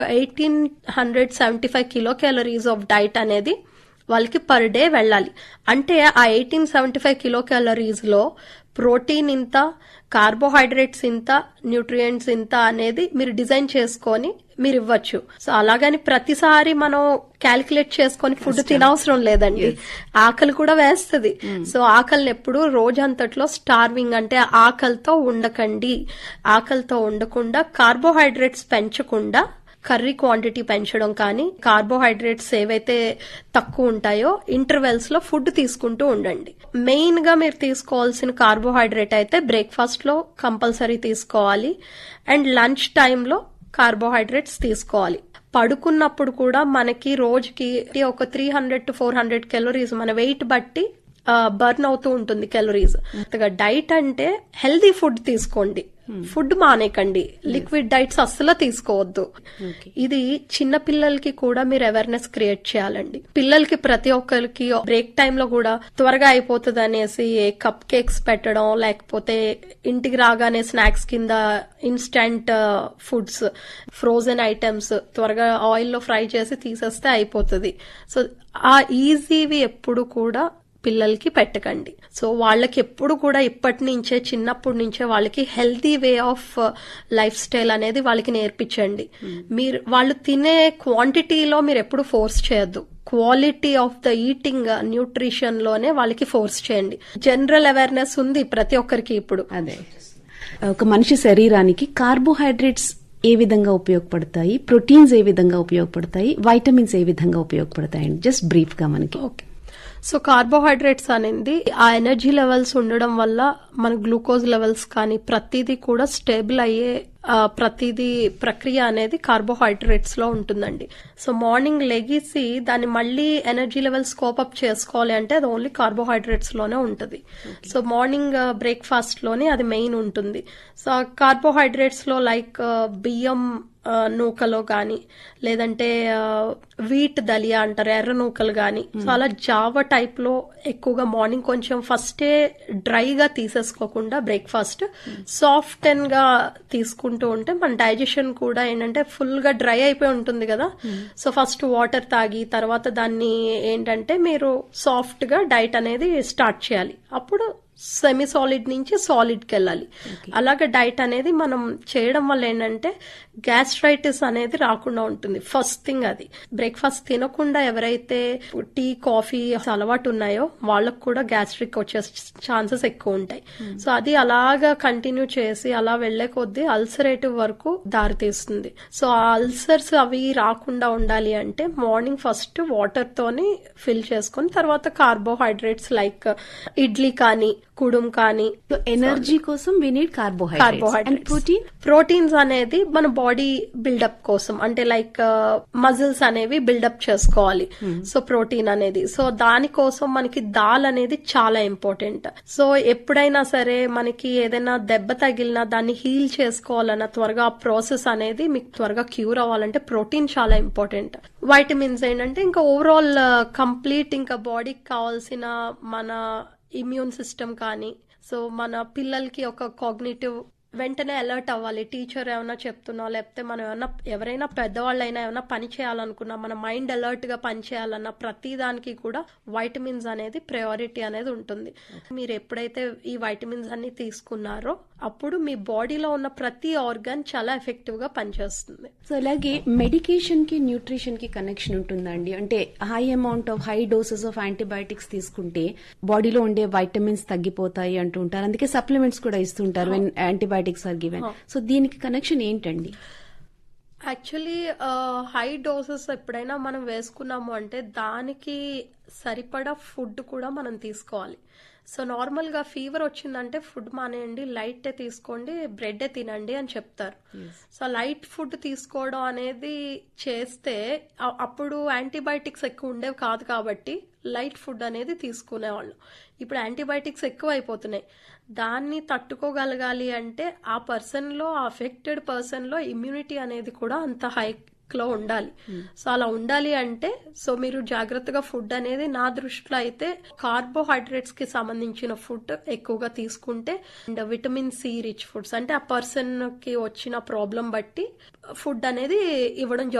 1875 kilo calories of diet అనేది వాళ్ళకి per day వెళ్ళాలి. అంటే ఆ 1875 కిలో క్యాలరీస్ లో ప్రోటీన్ ఇంత, కార్బోహైడ్రేట్స్ ఇంత, న్యూట్రియంట్స్ ఇంత అనేది మీరు డిజైన్ చేసుకొని మీరు ఇవ్వచ్చు. సో అలాగని ప్రతిసారి మనం క్యాలిక్యులేట్ చేసుకొని ఫుడ్ తినవసరం లేదండి. ఆకలి కూడా వేస్తుంది. సో ఆకలిని ఎప్పుడు రోజంతట్లో స్టార్వింగ్ అంటే ఆకలితో ఉండకండి. ఆకలితో ఉండకుండా కార్బోహైడ్రేట్స్ పెంచకుండా కర్రీ క్వాంటిటీ పెంచడం కానీ, కార్బోహైడ్రేట్స్ ఏవైతే తక్కువ ఉంటాయో ఇంటర్వెల్స్ లో ఫుడ్ తీసుకుంటూ ఉండండి. మెయిన్ గా మీరు తీసుకోవాల్సిన కార్బోహైడ్రేట్ అయితే బ్రేక్ఫాస్ట్ లో కంపల్సరీ తీసుకోవాలి అండ్ లంచ్ టైంలో కార్బోహైడ్రేట్స్ తీసుకోవాలి. పడుకున్నప్పుడు కూడా మనకి రోజుకి ఒక 300 to 400 క్యాలరీస్ మన వెయిట్ బట్టి బర్న్ అవుతూ ఉంటుంది క్యాలరీస్. డైట్ అంటే హెల్దీ ఫుడ్ తీసుకోండి, ఫుడ్ మానేకండి, లిక్విడ్ డైట్స్ అస్సలు తీసుకోవద్దు. ఇది చిన్న పిల్లలకి కూడా మీరు అవేర్నెస్ క్రియేట్ చేయాలండి. పిల్లలకి ప్రతి ఒక్కరికి బ్రేక్ టైమ్ లో కూడా త్వరగా అయిపోతుంది అనేసి కప్ కేక్స్ పెట్టడం, లేకపోతే ఇంటికి రాగానే స్నాక్స్ కింద ఇన్స్టంట్ ఫుడ్స్, ఫ్రోజన్ ఐటమ్స్ త్వరగా ఆయిల్ లో ఫ్రై చేసి తీసేస్తే అయిపోతుంది. సో ఆ ఈజీవి ఎప్పుడు కూడా పిల్లలకి పెట్టకండి. సో వాళ్ళకి ఎప్పుడు కూడా ఇప్పటి నుంచే, చిన్నప్పటి నుంచే వాళ్ళకి healthy way of life style అనేది వాళ్ళకి నేర్పించండి. మీరు వాళ్ళు తినే క్వాంటిటీలో మీరు ఎప్పుడు ఫోర్స్ చేయొద్దు. Quality of the eating, nutrition లోనే వాళ్ళకి ఫోర్స్ చేయండి. జనరల్ అవేర్నెస్ ఉంది ప్రతి ఒక్కరికి ఇప్పుడు. అదే ఒక మనిషి శరీరానికి కార్బోహైడ్రేట్స్ ఏ విధంగా ఉపయోగపడతాయి, ప్రోటీన్స్ ఏ విధంగా ఉపయోగపడతాయి, వైటమిన్స్ ఏ విధంగా ఉపయోగపడతాయి అండి జస్ట్ బ్రీఫ్ గా మనకి. ఓకే. సో కార్బోహైడ్రేట్స్ అనేది ఆ ఎనర్జీ లెవెల్స్ ఉండడం వల్ల మన గ్లూకోజ్ లెవెల్స్ కానీ ప్రతిదీ కూడా స్టేబుల్ అయ్యే ప్రతిదీ ప్రక్రియ అనేది కార్బోహైడ్రేట్స్ లో ఉంటుందండి. సో మార్నింగ్ లెగిసి దాన్ని మళ్ళీ ఎనర్జీ లెవెల్స్ కోపప్ చేసుకోవాలి అంటే అది ఓన్లీ కార్బోహైడ్రేట్స్ లోనే ఉంటుంది. సో మార్నింగ్ బ్రేక్ఫాస్ట్ లోనే అది మెయిన్ ఉంటుంది. సో కార్బోహైడ్రేట్స్ లో లైక్ బియ్యం నూకలో గాని, లేదంటే వీట్ దలియా అంటారు, ఎర్ర నూకలు గాని, సో అలా జావ టైప్ లో ఎక్కువగా మార్నింగ్ కొంచెం ఫస్టే డ్రైగా తీసేసుకోకుండా బ్రేక్ఫాస్ట్ సాఫ్ట్ అండ్ గా తీసుకుంటూ ఉంటే మన డైజెషన్ కూడా ఏంటంటే ఫుల్ గా డ్రై అయిపోయి ఉంటుంది కదా. సో ఫస్ట్ వాటర్ తాగి తర్వాత దాన్ని ఏంటంటే మీరు సాఫ్ట్ గా డైట్ అనేది స్టార్ట్ చేయాలి. అప్పుడు సెమీ సాలిడ్ నుంచి సాలిడ్ కి వెళ్ళాలి. అలాగే డైట్ అనేది మనం చేయడం వల్ల ఏంటంటే గ్యాస్ట్రైటిస్ అనేది రాకుండా ఉంటుంది. ఫస్ట్ థింగ్ అది. బ్రేక్ఫాస్ట్ తినకుండా ఎవరైతే టీ, కాఫీ అలవాటు ఉన్నాయో వాళ్ళకు కూడా గ్యాస్ట్రిక్ వచ్చే ఛాన్సెస్ ఎక్కువ ఉంటాయి. సో అది అలాగా కంటిన్యూ చేసి అలా వెళ్లే కొద్దీ అల్సరేటివ్ వరకు దారితీస్తుంది. సో ఆ అల్సర్స్ అవి రాకుండా ఉండాలి అంటే మార్నింగ్ ఫస్ట్ వాటర్ తోని ఫిల్ చేసుకుని తర్వాత కార్బోహైడ్రేట్స్ లైక్ ఇడ్లీ కానీ, కుడుం కానీ. ఎనర్జీ కోసం వి నీడ్ కార్బోహైడ్రేట్స్. ప్రోటీన్స్ అనేది మన బాడీ బిల్డప్ కోసం, అంటే లైక్ మజిల్స్ అనేవి బిల్డప్ చేసుకోవాలి. సో ప్రోటీన్ అనేది, సో దానికోసం మనకి దాల్ అనేది చాలా ఇంపార్టెంట్. సో ఎప్పుడైనా సరే మనకి ఏదైనా దెబ్బ తగిలినా దాన్ని హీల్ చేసుకోవాలన్నా త్వరగా ఆ ప్రాసెస్ అనేది మీకు త్వరగా క్యూర్ అవ్వాలంటే ప్రోటీన్ చాలా ఇంపార్టెంట్. వైటమిన్స్ ఏంటంటే ఇంకా ఓవరాల్ కంప్లీట్ ఇంకా బాడీకి కావాల్సిన మన ఇమ్యూన్ సిస్టమ్ కానీ, సో మన పిల్లలకి ఒక కాగ్నిటివ్ వెంటనే అలర్ట్ అవ్వాలి. టీచర్ ఏమైనా చెప్తున్నా, లేకపోతే మనం ఎవరైనా పెద్దవాళ్ళైనా ఏమైనా పని చేయాలనుకున్నా, మన మైండ్ అలర్ట్ గా పని చేయాలన్నా ప్రతి దానికి కూడా వైటమిన్స్ అనేది ప్రయారిటీ అనేది ఉంటుంది. మీరు ఎప్పుడైతే ఈ వైటమిన్స్ అన్ని తీసుకున్నారో అప్పుడు మీ బాడీలో ఉన్న ప్రతి ఆర్గాన్ చాలా ఎఫెక్టివ్ గా పనిచేస్తుంది. సో అలాగే మెడికేషన్ కి న్యూట్రిషన్ కి కనెక్షన్ ఉంటుందండి. అంటే high amount of high doses of antibiotics తీసుకుంటే బాడీలో ఉండే వైటమిన్స్ తగ్గిపోతాయి అంటూ ఉంటారు. అందుకే సప్లిమెంట్స్ కూడా ఇస్తుంటారు when antibiotics are given. So దీనికి కనెక్షన్ ఏంటండి? యాక్చువల్లీ హై డోసెస్ ఎప్పుడైనా మనం వేసుకున్నాము అంటే దానికి సరిపడా ఫుడ్ కూడా మనం తీసుకోవాలి. సో నార్మల్ గా ఫీవర్ వచ్చిందంటే ఫుడ్ మానేయండి, లైట్ తీసుకోండి, బ్రెడ్ తినండి అని చెప్తారు. సో లైట్ ఫుడ్ తీసుకోవడం అనేది చేస్తే అప్పుడు యాంటీబయాటిక్స్ ఎక్కువ ఉండేవి కాదు కాబట్టి లైట్ ఫుడ్ అనేది తీసుకునేవాళ్ళు. ఇప్పుడు యాంటీబయాటిక్స్ ఎక్కువ అయిపోతున్నాయి. దాన్ని తట్టుకోగలగాలి అంటే ఆ పర్సన్ లో, ఆ అఫెక్టెడ్ పర్సన్ లో ఇమ్యూనిటీ అనేది కూడా అంత లో ఉండాలి. సో అలా ఉండాలి అంటే సో మీరు జాగ్రత్తగా ఫుడ్ అనేది నా దృష్టిలో అయితే కార్బోహైడ్రేట్స్ కి సంబంధించిన ఫుడ్ ఎక్కువగా తీసుకుంటే and vitamin C rich foods అంటే ఆ పర్సన్ కి వచ్చిన ప్రాబ్లం బట్టి ఫుడ్ అనేది ఇవ్వడం